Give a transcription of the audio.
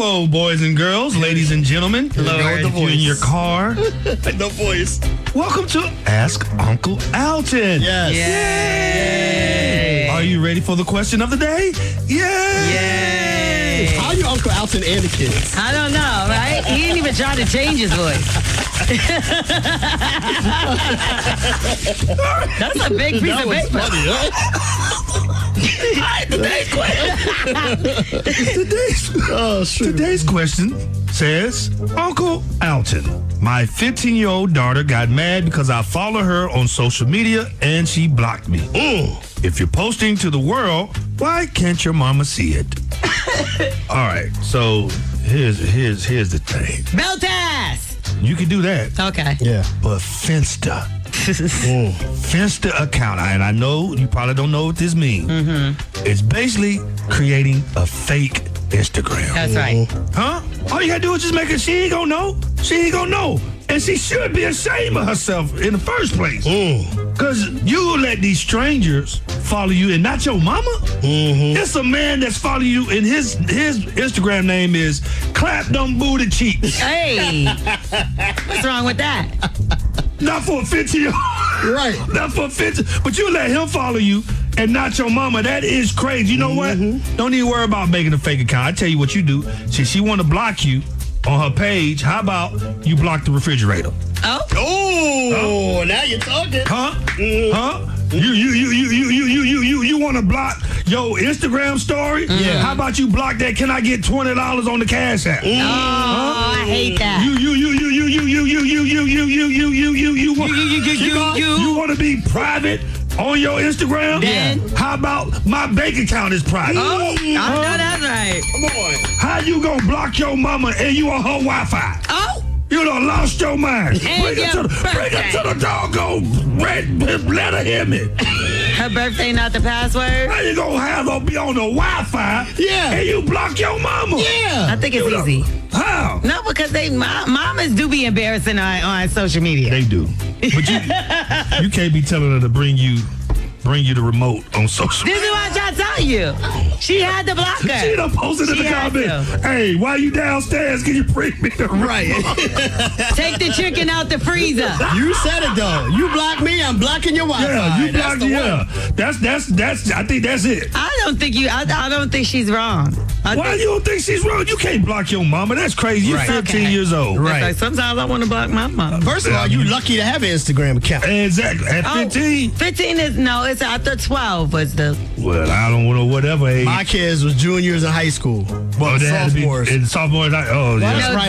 Hello, boys and girls, ladies and gentlemen. Lord. If you're in your car, No voice. welcome to Ask Uncle Alton. Yes. Yay! Are you ready for the question of the day? Yay! How are you Uncle Alton and the kids? I don't know, right? He didn't even try to change his voice. That's a big piece That of was paper. funny, huh? Today's question says, Uncle Alton, my 15-year-old daughter got mad because I follow her on social media and she blocked me. If you're posting to the world, why can't your mama see it? All right, so here's the thing. Belt ass. You can do that, Okay. Yeah. but Finsta. Finsta account, and I know you probably don't know what this means. It's basically creating a fake Instagram. That's right. Huh? All you gotta do is just make it. She ain't gonna know. She ain't gonna know. And she should be ashamed of herself in the first place. Because you let these strangers follow you and not your mama. It's a man that's following you, and his Instagram name is Clap Them Booty Cheeks. Hey. What's wrong with that? Not for a 50-year-old. Right. Not for a 50. But you let him follow you and not your mama. That is crazy. You know what? Don't even worry about making a fake account. I tell you what you do. She want to block you on her page. How about you block the refrigerator? Oh. Oh, now you're talking. Huh? Huh? You want to block your Instagram story? Yeah. How about you block that? Can I get $20 on the Cash App? Oh, I hate that. You want to be private on your Instagram? Then? How about my bank account is private? Oh, I know that's right. Come on. How you gonna block your mama and you on her Wi-Fi? Oh. You done lost your mind. And Bring it to the doggone red letter hear me. Her birthday not the password? How you gonna have her be on the Wi-Fi? Yeah. And you block your mama? Yeah. I think it's easy. How? No, because mamas do be embarrassing on social media. They do. But you can't be telling her to bring you the remote on social This media. is what I'm trying to tell you. She had to block her. She done posted in She the had comments. to. Hey, while you downstairs, can you bring me the remote? Right. Take the chicken out the freezer. You said it though. You block me, I'm blocking your Wi-Fi. Yeah, you That's blocked. the Yeah, one. that's. I think that's it. I don't think she's wrong. Why you don't think she's wrong? You can't block your mama. That's crazy. You're Right. 15 Okay. years old. Right. Like, sometimes I want to block my mom. First of all, you lucky to have an Instagram account. Exactly. At 15. 15 is, no, it's after 12 was the. Well, I don't know whatever age. My kids was juniors in high school. Well, they had to be sophomores. in sophomore. Oh, yeah. That's right.